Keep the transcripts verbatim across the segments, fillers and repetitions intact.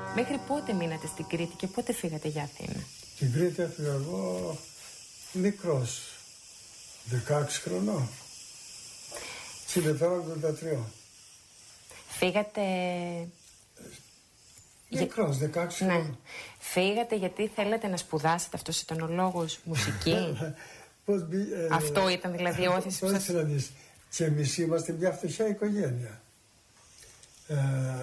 Μέχρι πότε μείνατε στην Κρήτη και πότε φύγατε για Αθήνα? Στην Κρήτη έφυγα εγώ μικρός, δεκαέξι χρονών. Συνετάρα ογδόντα τρία. Φύγατε... Μικρός, δεκαέξι χρονών. Ναι. Φύγατε γιατί θέλατε να σπουδάσετε, αυτός ήταν ο λόγος, μουσική? Πώς μπη, ε, Αυτό ήταν δηλαδή η όθηση που σας... να δεις, και εμείς είμαστε μια φτωχιά οικογένεια. Ε,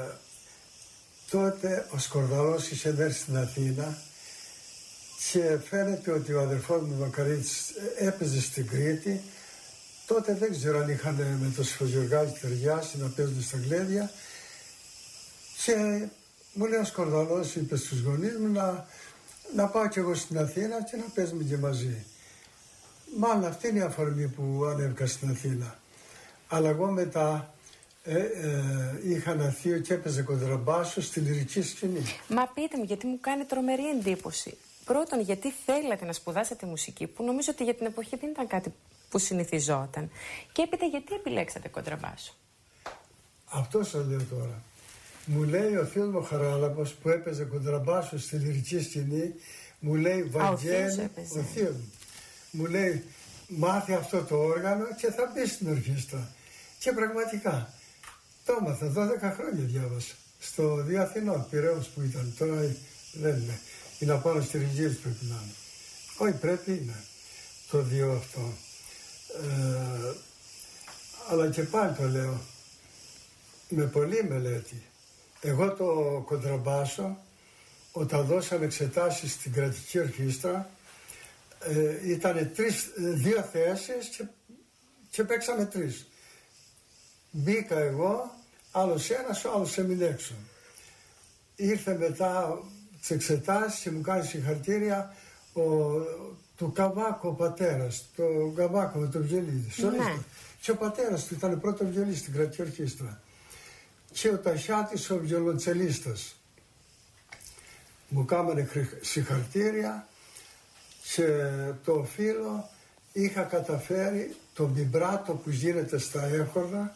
τότε ο Σκορδαλός είχε έρθει στην Αθήνα και φαίνεται ότι ο αδερφός μου Μακαρίτης έπαιζε στην Κρήτη. Τότε δεν ξέρω αν είχαν με το Σφοζιοργάζι ταιριάσει να παίζουν στα γλέδια, και μου λέει ο Σκορδαλός, είπε στους γονείς μου να, να πάω κι εγώ στην Αθήνα και να παίζουμε και μαζί. Μάλλον αυτή είναι η αφορμή που ανέβηκα στην Αθήνα. Αλλά εγώ μετά ε, ε, είχα ένα θείο και έπαιζε κοντραμπάσο στη λυρική σκηνή. Μα πείτε μου, γιατί μου κάνει τρομερή εντύπωση. Πρώτον, γιατί θέλατε να σπουδάσετε μουσική, που νομίζω ότι για την εποχή δεν ήταν κάτι που συνηθιζόταν. Και έπειτα, γιατί επιλέξατε κοντραμπάσο? Αυτό σας λέω τώρα. Μου λέει ο θείος μου Χαράλαμπος που έπαιζε κοντραμπάσο στη λυρική σκηνή, μου λέει Βαγγέλη, ο θείος μου, μου λέει μάθει αυτό το όργανο και θα μπει στην ορχήστρα. Και πραγματικά το έμαθα, δώδεκα χρόνια διάβασα. Στο Δία Αθηνών, Πειραιώς που ήταν, τώρα δεν είναι. Είναι απάνω στη Ριγύρης πρέπει να είναι. Όχι, πρέπει είναι το δύο αυτό. Ε, αλλά και πάλι το λέω, με πολλή μελέτη. Εγώ το κοντραμπάσο, όταν δώσαμε εξετάσεις στην κρατική ορχήστρα, ε, ήταν τρεις, δύο θέσεις και, και παίξαμε τρεις. Μπήκα εγώ, άλλος ένας, άλλος έμεινε έξω. Ήρθε μετά τις εξετάσεις και μου κάνει συγχαρητήρια ο, του Καβάκο ο πατέρας, το Καβάκο με το βιολί, ναι. Και ο πατέρας του ήταν πρώτο βιολί στην κρατική ορχήστρα. Και ο Ταχιάτης ο βιολοντσελίστας. Μου κάμανε συγχαρητήρια και το φίλο είχα καταφέρει το μπιμπράτο που γίνεται στα έχορδα,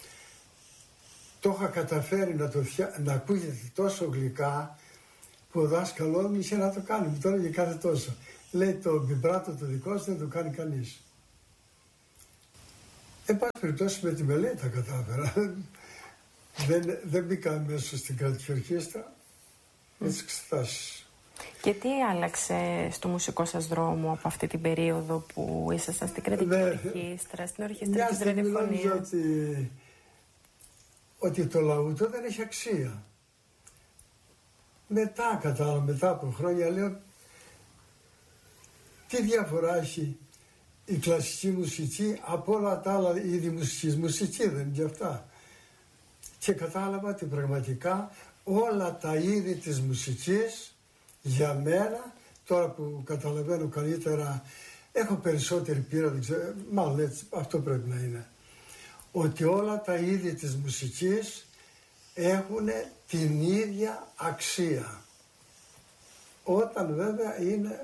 το είχα καταφέρει να, το φτια... να ακούγεται τόσο γλυκά που ο δάσκαλός μου είχε να το κάνει, μου το έλεγε κάθε τόσο. Λέει το μπιμπράτο το δικό σου δεν το κάνει κανείς. Εν πάση περιπτώσει με τη μελέτη τα κατάφερα. δεν, δεν μπήκα μέσα στην κρατική ορχήστρα με τις εξετάσεις. Και τι άλλαξε στο μουσικό σας δρόμο από αυτή την περίοδο που ήσασταν στην κρατική ναι, ορχήστρα, στην ορχήστρα της Ραδιοφωνίας? Ότι, ότι το λαούτο δεν έχει αξία. Μετά κατάλαβα, μετά από χρόνια λέω, τι διαφορά έχει η κλασική μουσική από όλα τα άλλα είδη μουσικής? Μουσική δεν είναι και αυτά. Και κατάλαβα ότι πραγματικά όλα τα είδη της μουσικής για μένα, τώρα που καταλαβαίνω καλύτερα, έχω περισσότερη πείρα, δεν ξέρω, μάλλον έτσι, αυτό πρέπει να είναι, ότι όλα τα είδη της μουσικής έχουν την ίδια αξία. Όταν βέβαια είναι,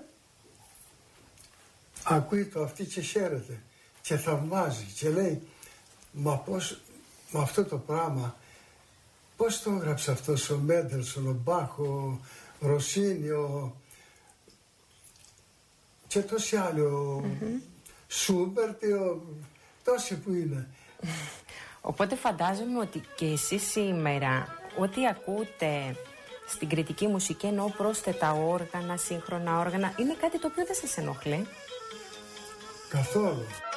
ακούει το αυτή και χαίρεται και θαυμάζει και λέει, μα πώς, με αυτό το πράγμα, πώς το έγραψε αυτός ο Μέντελσον, ο Μπάχ, ο Ροσίνι, ο... και τόσοι άλλοι, ο mm-hmm. Σούμπερτ, ο... τόσοι που είναι. Οπότε φαντάζομαι ότι και εσείς σήμερα, ό,τι ακούτε στην κριτική μουσική, εννοώ πρόσθετα όργανα, σύγχρονα όργανα, είναι κάτι το οποίο δεν σας ενοχλεί? Καθόλου.